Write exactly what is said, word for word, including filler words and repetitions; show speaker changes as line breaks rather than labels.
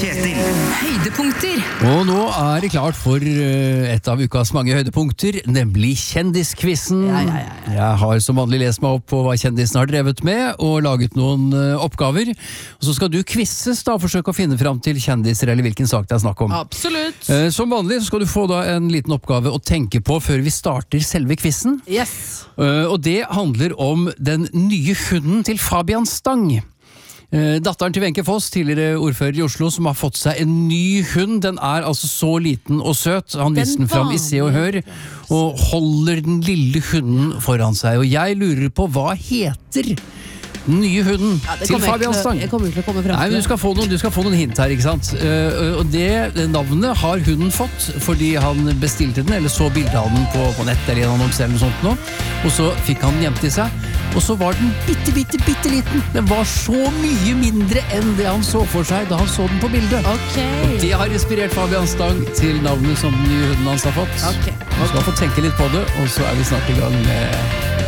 Kjetil.
Høydepunkter.
Og nå er det klart for eh, et av ukas mange høydepunkter, nemlig kjendiskvissen.
Ja, ja, ja, ja.
Jeg har som vanlig lest meg opp på hva kjendisen har drevet med, og laget noen eh, oppgaver. Og så skal du kvisses da, forsøke å finne fram til kjendiser eller hvilken sak det er snakk om.
Absolutt.
Eh, som vanlig så skal du få da en liten oppgave å tenke på før vi starter selve kvissen.
Yes.
Eh, og det handler om den nye hunden til Fabian Stang. Eh, Datteren til Wenche Foss, tidligere ordfører i Oslo, som har fått seg en ny hund. Den er altså så liten og søt. Han viser den fram i Se og Hør, og holder den lille hunden foran seg. Og jeg lurer på, hva heter den nye hunden
Ja, det
til
kommer jeg
Fabian
til å-
Stang?
Jeg kommer ikke til å komme frem
Nei,
til
men du
det.
skal få noen, du skal få noen hint her, ikke sant? Eh, og det, det navnet har hunden fått fordi han bestilte den, eller så bildet av den på, på nett eller i en annonse eller noe sånt nå. Og så fikk han den hjem til seg. Og så var den bitte, bitte, bitte liten. Den var så mye mindre enn det han så for seg da han så den på bildet.
Ok.
Det har inspirert Fabian Stang til navnet som den nye hunden hans har fått.
Ok.
Du skal få tenke litt på det, og så er vi snart i gang med